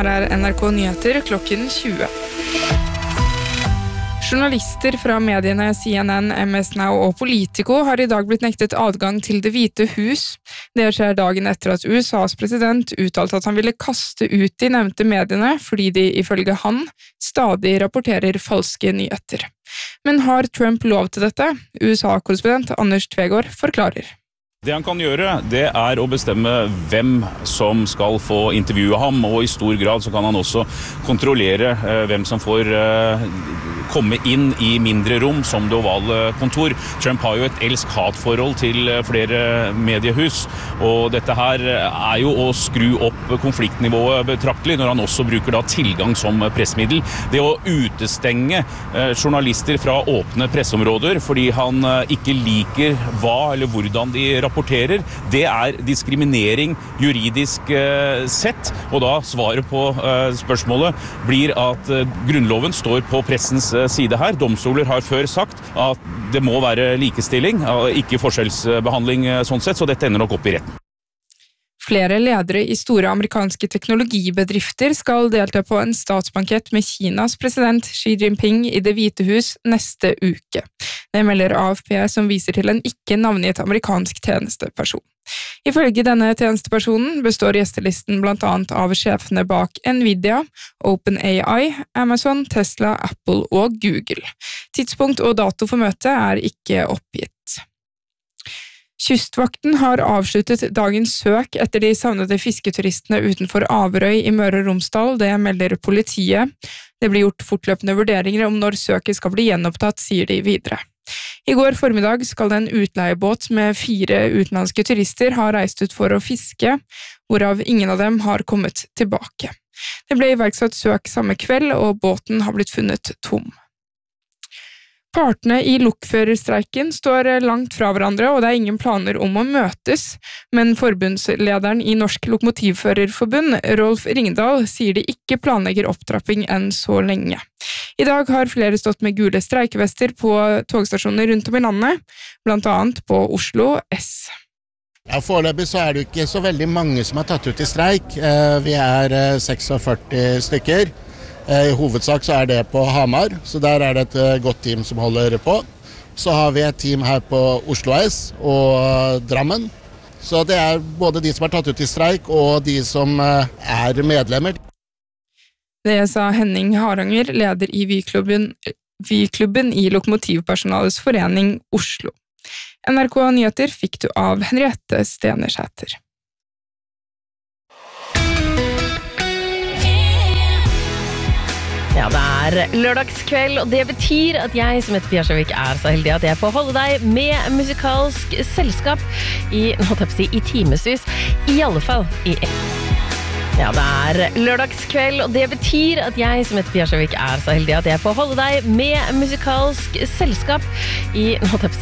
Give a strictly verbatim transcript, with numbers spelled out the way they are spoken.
Her er N R K Nyheter klokken tjue. Journalister fra mediene C N N, M S Now og Politico har i dag blitt nektet adgang til Det hvite hus. Det skjer dagen etter at U S A's president uttalte at han ville kaste ut de nevnte mediene fordi de ifølge han stadig rapporterer falske nyheter. Men har Trump lov til dette? U S A-korrespondent Anders Tvegård forklarer. Det han kan gjøre, det er å bestemme hvem som skal få intervjue ham, og i stor grad så kan han også kontrollere eh, hvem som får eh, komme inn i mindre rom som det ovale kontor. Trump har jo et elsk-hat-forhold til flere mediehus, og dette her er jo å skru opp konfliktnivået betraktelig når han også bruker da tilgang som pressmiddel. Det å utestenge eh, journalister fra åpne presseområder fordi han eh, ikke liker hva eller hvordan de rapporterer, rapporterer, det er diskriminering juridisk eh, sett, og da svaret på eh, spørsmålet blir at eh, grunnloven står på pressens eh, side her. Domstoler har før sagt at det må være likestilling, ikke forskjellsbehandling eh, sånn sett, så dette ender nok opp i retten. Flere ledere i store amerikanske teknologibedrifter skal delta på en statsbankett med Kinas president Xi Jinping i Det hvite hus neste uke. Det melder A F P som viser til en ikke navngitt amerikansk tjenesteperson. Ifølge denne tjenestepersonen består gjestelisten blant annet av sjefene bak Nvidia, OpenAI, Amazon, Tesla, Apple og Google. Tidspunkt og dato for møtet er ikke oppgitt. Kystvakten har avsluttet dagens søk etter de savnede fisketuristene utenfor Averøy i Møre og Romsdal, det melder politiet. Det blir gjort fortløpende vurderinger om når søket skal bli gjenopptatt, sier de videre. I går formiddag skal en utleiebåt med fire utenlandske turister ha reist ut for å fiske, hvorav ingen av dem har kommet tilbake. Det ble iverksatt søk samme kveld, og båten har blitt funnet tom. Partene i lokførerstreiken står langt fra hverandre, og det er ingen planer om å møtes, men forbundslederen i Norsk Lokomotivførerforbund, Rolf Ringdal, sier de ikke planlegger opptrapping enn så lenge. I dag har flere stått med gule streikevester på togstasjoner rundt om i landet, blant annet på Oslo S. Ja, foreløpig så er det ikke så veldig mange som har tatt ut i streik. Vi er førtiseks stykker. I hovedsak så er det på Hamar, så der er det et godt team som holder på. Så har vi et team her på Oslo S og Drammen. Så det er både de som har tatt ut i streik og de som er medlemmer. Det sa Henning Haranger, leder i Vyklubben, Vyklubben i Lokomotivpersonalets forening Oslo. N R K Nyheter fikk du av Henriette Stenersæter. Ja, det er lørdagskveld, og det betyr at jeg som heter Pia Sjøvik er så heldig at jeg får holde deg med musikalsk selskap i, nå tar jeg på å si, i timesvis, i alle fall i... Ja, det er lørdagskveld, og det betyr at jeg som heter Pia Sjøvik er så heldig at jeg får holde deg med musikalsk selskap i, nå tar jeg på å si,